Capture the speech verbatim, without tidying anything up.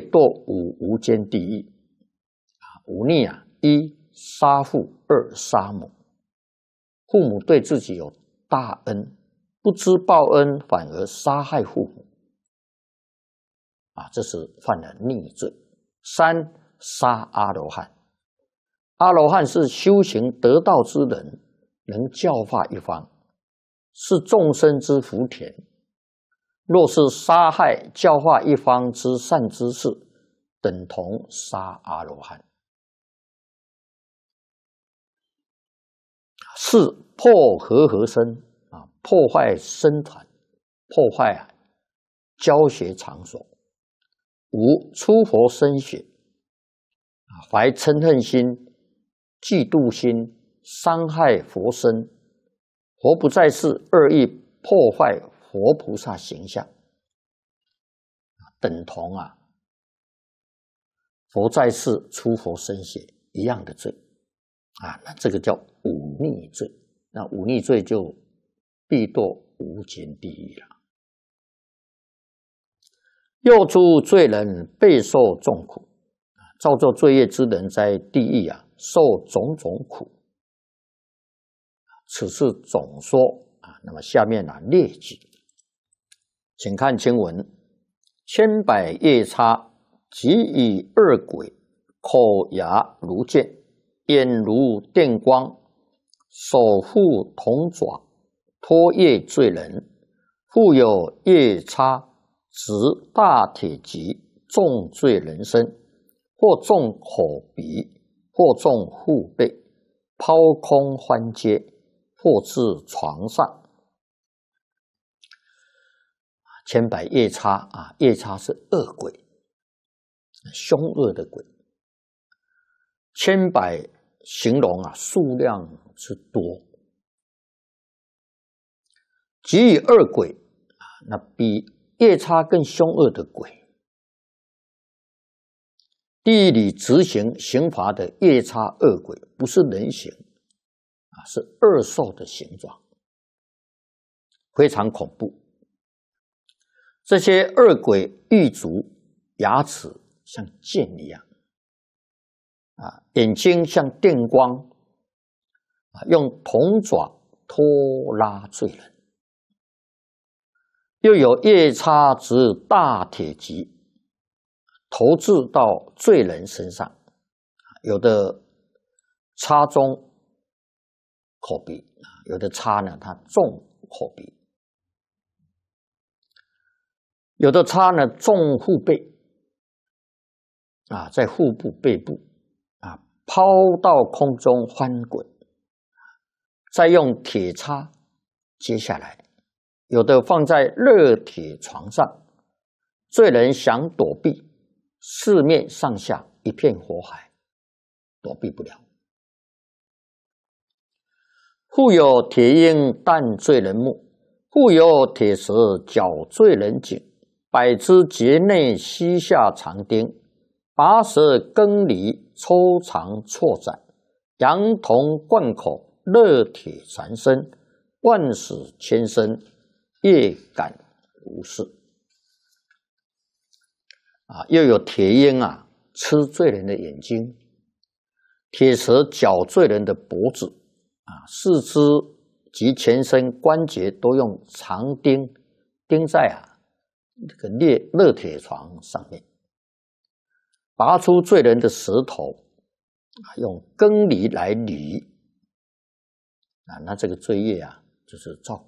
堕五无间地狱。啊，忤逆啊，一杀父，二杀母。父母对自己有大恩，不知报恩，反而杀害父母。啊，这是犯了逆罪。三杀阿罗汉。阿罗汉是修行得道之人，能教化一方，是众生之福田。若是杀害教化一方之善知识，等同杀阿罗汉。四破和合身啊，破坏僧团，破坏啊教学场所。五出佛身血啊，怀嗔恨心、嫉妒心，伤害佛身。佛不在世，恶意破坏佛菩萨形象，等同啊佛在世出佛身血一样的罪啊，那这个叫忤逆罪。那忤逆罪就必堕无间地狱了。又诸罪人备受众苦，造作罪业之人在地狱啊，受种种苦。此是总说啊。那么下面啊列举，请看经文：千百夜叉，即以二鬼，口牙如剑，眼如电光，手护铜爪，拖曳罪人。复有夜叉执大铁戟，重罪人身，或中口鼻，或中腹背，抛空欢阶，或至床上。千百夜叉啊，夜叉是恶鬼，凶恶的鬼。千百形容啊，数量之多。即以恶鬼啊，那比夜叉更凶恶的鬼。地狱里执行刑罚的夜叉恶鬼，不是人形啊，是恶兽的形状，非常恐怖。这些恶鬼狱卒牙齿像剑一样啊，眼睛像电光啊，用铜爪拖拉罪人。又有夜叉执大铁戟，投掷到罪人身上，有的插中口鼻，有的插呢，它中口鼻，有的插呢中腹背，啊，在腹部、背部啊抛到空中翻滚，再用铁叉接下来。有的放在热铁床上，罪人想躲避，四面上下一片火海，躲避不了。复有铁鹰啖罪人目，复有铁蛇绞罪人颈，百只节内膝下长钉，拔舌更离抽肠错斩，羊铜贯口，热铁缠身，万死千生，夜感无事。啊，又有铁鹰啊吃罪人的眼睛，铁蛇绞罪人的脖子，啊，四肢及全身关节都用长钉钉在啊这个热热铁床上面，拔出罪人的舌头，啊，用更离来捋，啊，那这个罪业啊，就是造